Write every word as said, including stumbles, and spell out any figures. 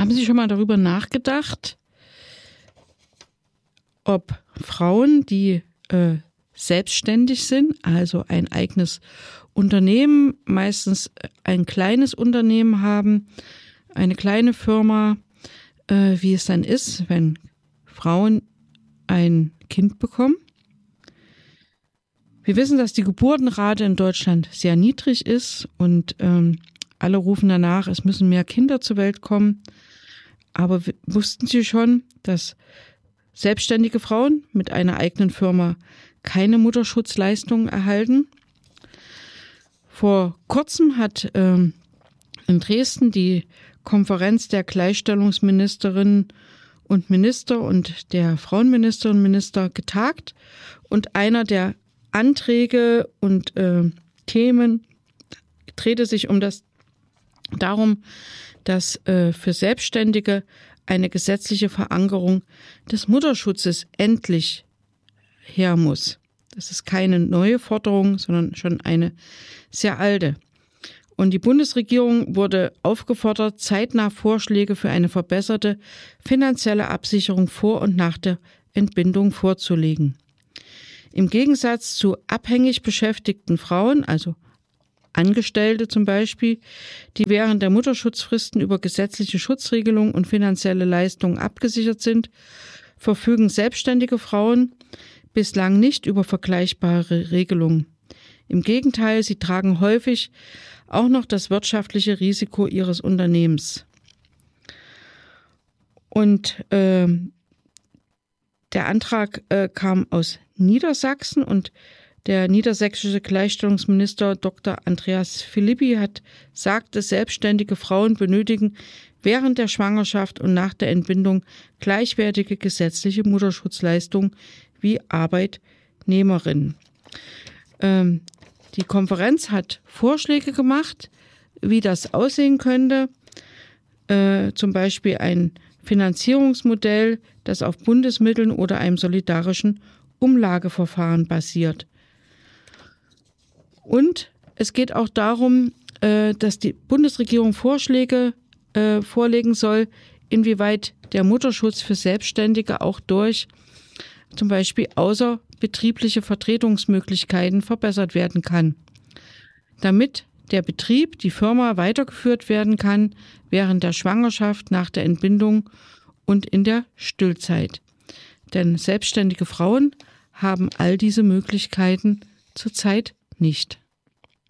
Haben Sie schon mal darüber nachgedacht, ob Frauen, die äh, selbstständig sind, also ein eigenes Unternehmen, meistens ein kleines Unternehmen haben, eine kleine Firma, äh, wie es dann ist, wenn Frauen ein Kind bekommen? Wir wissen, dass die Geburtenrate in Deutschland sehr niedrig ist und ähm, alle rufen danach, es müssen mehr Kinder zur Welt kommen. Aber wussten Sie schon, dass selbstständige Frauen mit einer eigenen Firma keine Mutterschutzleistungen erhalten? Vor kurzem hat ähm, in Dresden die Konferenz der Gleichstellungsministerinnen und Minister und der Frauenministerinnen und Minister getagt und einer der Anträge und äh, Themen drehte sich um das darum, dass äh, für Selbstständige eine gesetzliche Verankerung des Mutterschutzes endlich her muss. Das ist keine neue Forderung, sondern schon eine sehr alte. Und die Bundesregierung wurde aufgefordert, zeitnah Vorschläge für eine verbesserte finanzielle Absicherung vor und nach der Entbindung vorzulegen. Im Gegensatz zu abhängig beschäftigten Frauen, also Angestellte zum Beispiel, die während der Mutterschutzfristen über gesetzliche Schutzregelungen und finanzielle Leistungen abgesichert sind, verfügen selbstständige Frauen bislang nicht über vergleichbare Regelungen. Im Gegenteil, sie tragen häufig auch noch das wirtschaftliche Risiko ihres Unternehmens. Und äh, der Antrag äh, kam aus Niedersachsen und der niedersächsische Gleichstellungsminister Doktor Andreas Philippi hat gesagt, dass selbstständige Frauen benötigen während der Schwangerschaft und nach der Entbindung gleichwertige gesetzliche Mutterschutzleistungen wie Arbeitnehmerinnen. Ähm, die Konferenz hat Vorschläge gemacht, wie das aussehen könnte, äh, zum Beispiel ein Finanzierungsmodell, das auf Bundesmitteln oder einem solidarischen Umlageverfahren basiert. Und es geht auch darum, dass die Bundesregierung Vorschläge vorlegen soll, inwieweit der Mutterschutz für Selbstständige auch durch zum Beispiel außerbetriebliche Vertretungsmöglichkeiten verbessert werden kann, damit der Betrieb, die Firma weitergeführt werden kann während der Schwangerschaft, nach der Entbindung und in der Stillzeit. Denn selbstständige Frauen haben all diese Möglichkeiten zurzeit nicht.